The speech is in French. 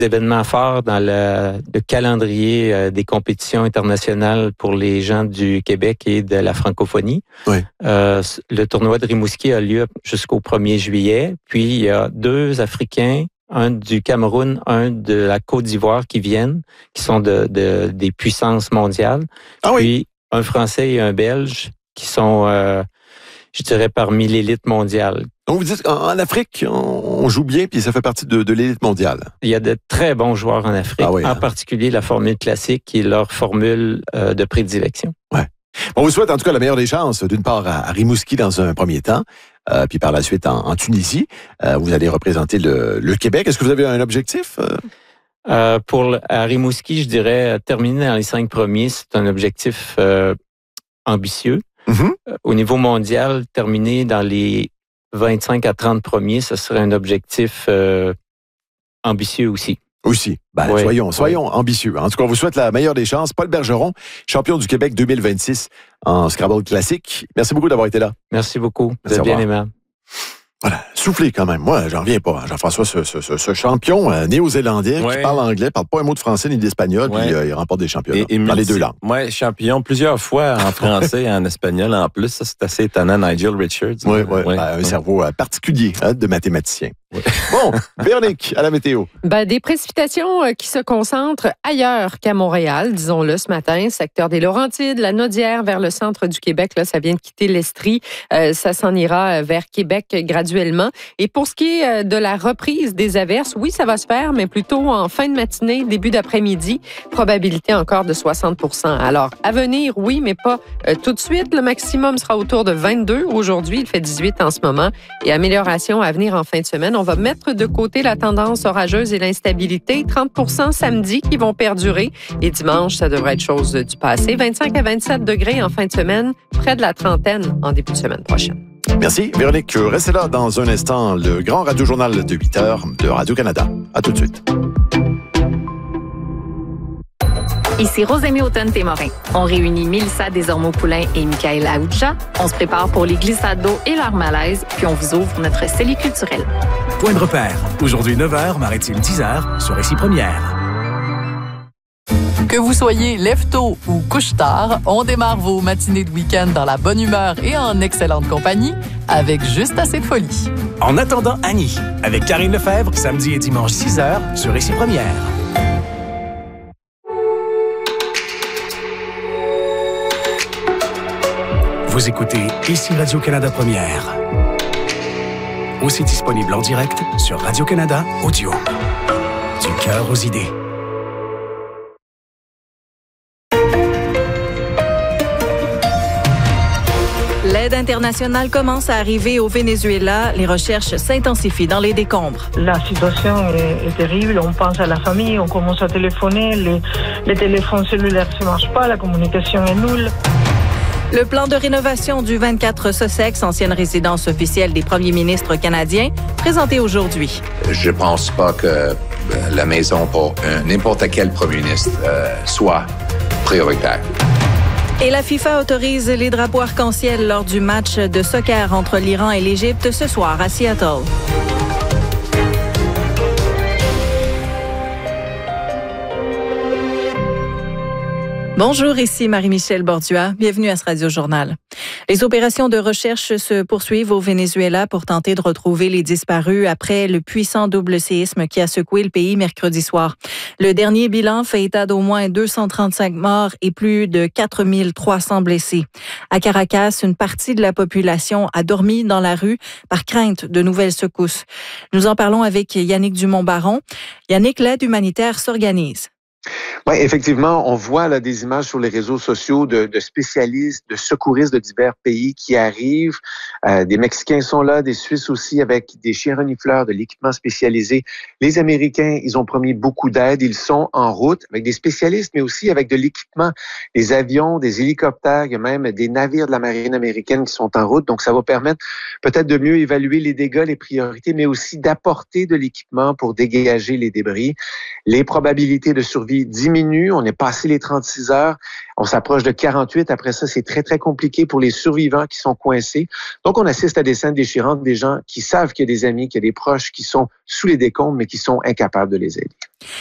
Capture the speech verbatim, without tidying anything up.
événements forts dans le, le calendrier euh, des compétitions internationales pour les gens du Québec et de la francophonie. Oui. Euh, le tournoi de Rimouski a lieu jusqu'au premier juillet. Puis, il y a deux Africains, un du Cameroun, un de la Côte d'Ivoire qui viennent, qui sont de, de, des puissances mondiales. Ah oui. Puis, un Français et un Belge qui sont, euh, je dirais, parmi l'élite mondiale. Donc, vous dites qu'en Afrique, on joue bien, puis ça fait partie de, de l'élite mondiale. Il y a de très bons joueurs en Afrique, ah oui, en hein? particulier la formule classique qui est leur formule euh, de prédilection. Ouais. On vous souhaite en tout cas la meilleure des chances, d'une part à, à Rimouski dans un premier temps, euh, puis par la suite en, en Tunisie. Euh, vous allez représenter le, le Québec. Est-ce que vous avez un objectif? Euh... Euh, pour le, à Rimouski, je dirais terminer dans les cinq premiers, c'est un objectif euh, ambitieux. Mm-hmm. Euh, au niveau mondial, terminer dans les vingt-cinq à trente premiers, ce serait un objectif euh, ambitieux aussi. Aussi. Ben, oui, soyons, soyons oui. ambitieux. En tout cas, on vous souhaite la meilleure des chances. Paul Bergeron, champion du Québec deux mille vingt-six en Scrabble classique. Merci beaucoup d'avoir été là. Merci beaucoup. Merci, vous êtes bien aimable. Voilà, soufflé quand même. Moi, j'en reviens pas. Jean-François, ce, ce, ce, ce champion euh, néo-zélandais ouais. qui parle anglais, parle pas un mot de français ni d'espagnol, ouais. puis euh, il remporte des championnats et, et dans multi, les deux langues. Oui, champion plusieurs fois en français et en espagnol en plus. Ça, c'est assez étonnant, Nigel Richards. Oui, oui. ouais. Ben, un ouais. cerveau euh, particulier hein, de mathématicien. Ouais. Bon, Véronique, à la météo. Ben, des précipitations qui se concentrent ailleurs qu'à Montréal, disons-le ce matin. Secteur des Laurentides, la Naudière vers le centre du Québec. Là, ça vient de quitter l'Estrie. Euh, ça s'en ira vers Québec graduellement. Et pour ce qui est de la reprise des averses, oui, ça va se faire, mais plutôt en fin de matinée, début d'après-midi. Probabilité encore de soixante pour cent. Alors, à venir, oui, mais pas euh, tout de suite. Le maximum sera autour de vingt-deux aujourd'hui. Il fait dix-huit en ce moment. Et amélioration à venir en fin de semaine. On va mettre de côté la tendance orageuse et l'instabilité. trente pour cent samedi qui vont perdurer. Et dimanche, ça devrait être chose du passé. vingt-cinq à vingt-sept degrés en fin de semaine, près de la trentaine en début de semaine prochaine. Merci, Véronique. Restez là dans un instant. Le grand radio-journal de huit heures de Radio-Canada. À tout de suite. Ici Rosémie Automne-Témorin. On réunit Mélissa Desormeaux-Poulain et Michael Aoucha. On se prépare pour les glissades d'eau et leur malaise, puis on vous ouvre notre cellier culturel. Point de repère. Aujourd'hui neuf heures, Maritime dix heures, sur Récit Première. Que vous soyez lève-tôt ou couche-tard, on démarre vos matinées de week-end dans la bonne humeur et en excellente compagnie avec juste assez de folie. En attendant Annie, avec Karine Lefebvre, samedi et dimanche six heures, sur Récit Première. Vous écoutez ici Radio-Canada Première. Aussi disponible en direct sur Radio-Canada Audio. Du cœur aux idées. L'aide internationale commence à arriver au Venezuela. Les recherches s'intensifient dans les décombres. La situation est, est terrible. On pense à la famille, on commence à téléphoner. Les, les téléphones cellulaires ne marchent pas, la communication est nulle. Le plan de rénovation du vingt-quatre Sussex, ancienne résidence officielle des premiers ministres canadiens, présenté aujourd'hui. Je pense pas que la maison pour n'importe quel premier ministre euh, soit prioritaire. Et la FIFA autorise les drapeaux arc-en-ciel lors du match de soccer entre l'Iran et l'Égypte ce soir à Seattle. Bonjour, ici Marie-Michel Bordua. Bienvenue à ce Radio-Journal. Les opérations de recherche se poursuivent au Venezuela pour tenter de retrouver les disparus après le puissant double séisme qui a secoué le pays mercredi soir. Le dernier bilan fait état d'au moins deux cent trente-cinq morts et plus de quatre mille trois cents blessés. À Caracas, une partie de la population a dormi dans la rue par crainte de nouvelles secousses. Nous en parlons avec Yannick Dumont-Baron. Yannick, l'aide humanitaire s'organise. Oui, effectivement, on voit là, des images sur les réseaux sociaux de, de spécialistes, de secouristes de divers pays qui arrivent. Euh, des Mexicains sont là, des Suisses aussi avec des chiens renifleurs, de l'équipement spécialisé. Les Américains, ils ont promis beaucoup d'aide. Ils sont en route avec des spécialistes, mais aussi avec de l'équipement, des avions, des hélicoptères. Il y a même des navires de la marine américaine qui sont en route. Donc, ça va permettre peut-être de mieux évaluer les dégâts, les priorités, mais aussi d'apporter de l'équipement pour dégager les débris. Les probabilités de survie diminuent. On est passé les trente-six heures. On s'approche de quarante-huit. Après ça, c'est très, très compliqué pour les survivants qui sont coincés. Donc, on assiste à des scènes déchirantes, des gens qui savent qu'il y a des amis, qu'il y a des proches qui sont sous les décombres, mais qui sont incapables de les aider.